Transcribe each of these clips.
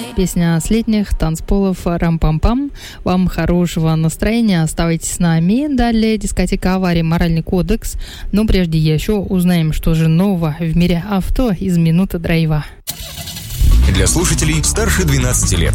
Песня с летних танцполов «Рам-пам-пам». Вам хорошего настроения, оставайтесь с нами. Далее дискотека «Аварии. Моральный кодекс». Но прежде еще узнаем, что же нового в мире авто из «Минуты драйва». Для слушателей старше 12 лет.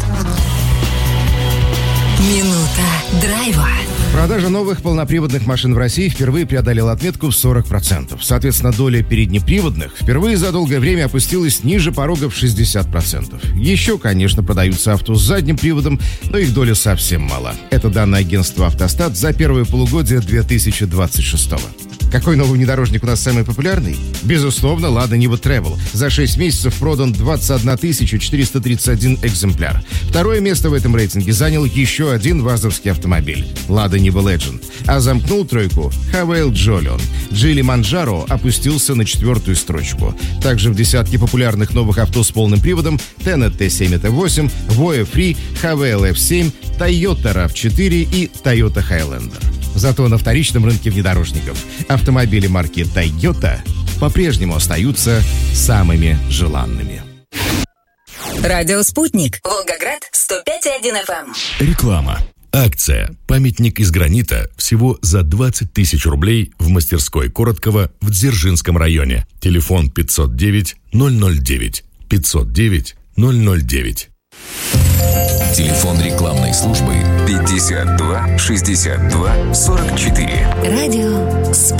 Минута драйва. Продажа новых полноприводных машин в России впервые преодолела отметку в 40%. Соответственно, доля переднеприводных впервые за долгое время опустилась ниже порога в 60%. Еще, конечно, продаются авто с задним приводом, но их доля совсем мала. Это данные агентства «Автостат» за первое полугодие 2026 года. Какой новый внедорожник у нас самый популярный? Безусловно, Lada Niva Travel. За 6 месяцев продан 21 431 экземпляр. Второе место в этом рейтинге занял еще один вазовский автомобиль – Lada Niva Legend. А замкнул тройку Havail Jolion. Geely Manjaro опустился на 4-ю строчку. Также в десятке популярных новых авто с полным приводом Tenet T7 и T8, Voya Free, Havail F7, Toyota RAV4 и Toyota Highlander. Зато на вторичном рынке внедорожников автомобили марки Toyota по-прежнему остаются самыми желанными. Радио «Спутник». Волгоград, 105,1 FM. Реклама. Акция «Памятник из гранита» всего за 20 тысяч рублей в мастерской Короткова в Дзержинском районе. Телефон 509 009 509 009. Телефон рекламной службы 52 62 44. Радио «Спутник».